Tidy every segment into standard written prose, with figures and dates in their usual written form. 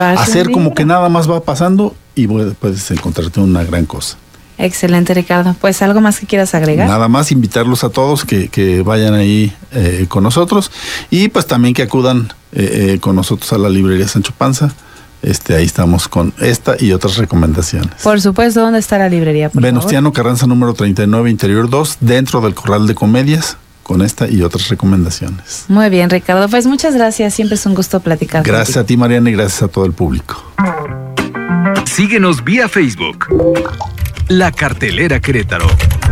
hacer como que nada más va pasando y puedes encontrarte una gran cosa. Excelente, Ricardo. Pues, ¿algo más que quieras agregar? Nada más invitarlos a todos que vayan ahí con nosotros y pues también que acudan con nosotros a la librería Sancho Panza. Ahí estamos con esta y otras recomendaciones. Por supuesto, ¿dónde está la librería? Venustiano Carranza número 39, Interior 2, dentro del Corral de Comedias, con esta y otras recomendaciones. Muy bien, Ricardo. Pues muchas gracias. Siempre es un gusto platicar Gracias contigo. a ti, Mariana, y gracias a todo el público. Síguenos vía Facebook. La Cartelera Querétaro.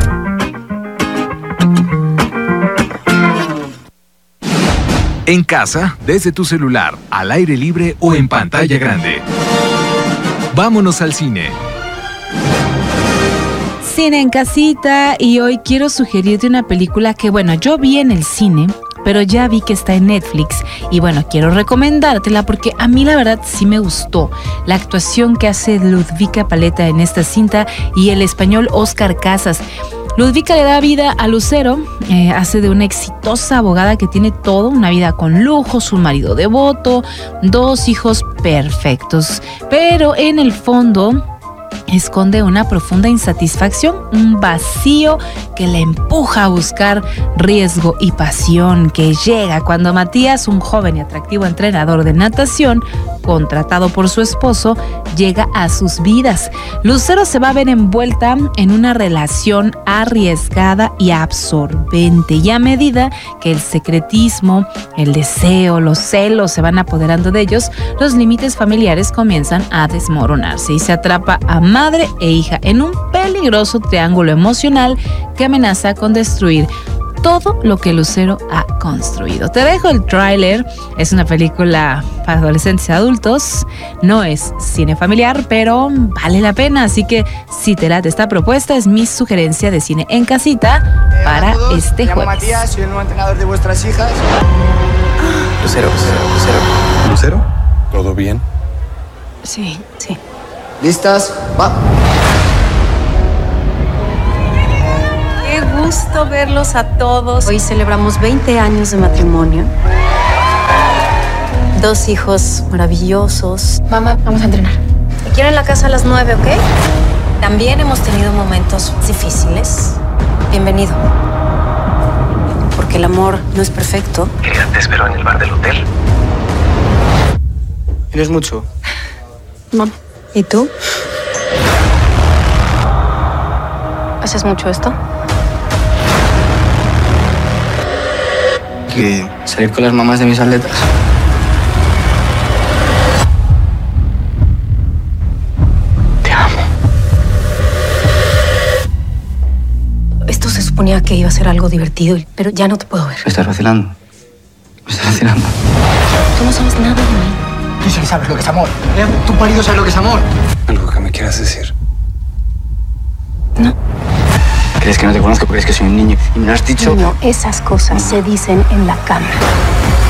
En casa, desde tu celular, al aire libre o en pantalla grande. Vámonos al cine. Cine en casita, y hoy quiero sugerirte una película que, bueno, yo vi en el cine, pero ya vi que está en Netflix y bueno, quiero recomendártela porque a mí la verdad sí me gustó la actuación que hace Ludvika Paleta en esta cinta y el español Óscar Casas. Ludvika le da vida a Lucero, hace de una exitosa abogada que tiene todo, una vida con lujos, un marido devoto, 2 hijos perfectos, pero en el fondo esconde una profunda insatisfacción, un vacío que le empuja a buscar riesgo y pasión, que llega cuando Matías, un joven y atractivo entrenador de natación, contratado por su esposo, llega a sus vidas. Lucero se va a ver envuelta en una relación arriesgada y absorbente, y a medida que el secretismo, el deseo, los celos se van apoderando de ellos, los límites familiares comienzan a desmoronarse y se atrapa a madre e hija en un peligroso triángulo emocional que amenaza con destruir todo lo que Lucero ha construido. Te dejo el tráiler. Es una película para adolescentes y adultos. No es cine familiar, pero vale la pena. Así que si te late esta propuesta, es mi sugerencia de cine en casita para este jueves. Me llamo Matías, soy el nuevo entrenador de vuestras hijas. Lucero. ¿Lucero? ¿Todo bien? Sí. ¿Listas? Va. Qué gusto verlos a todos. Hoy celebramos 20 años de matrimonio. 2 hijos maravillosos. Mamá, vamos a entrenar. Te quiero en la casa a las 9, ¿ok? También hemos tenido momentos difíciles. Bienvenido. Porque el amor no es perfecto. Querida, te espero en el bar del hotel. ¿Tienes mucho? Mamá. ¿Y tú? ¿Haces mucho esto? Que salir con las mamás de mis atletas. Te amo. Esto se suponía que iba a ser algo divertido, pero ya no te puedo ver. Me estás vacilando. Tú no sabes nada de mí. Tú sí sabes lo que es amor. Tu marido sabe lo que es amor. ¿Algo que me quieras decir? No. ¿Crees que no te conozco porque es que soy un niño? Y me lo has dicho. No, esas cosas se dicen en la cama.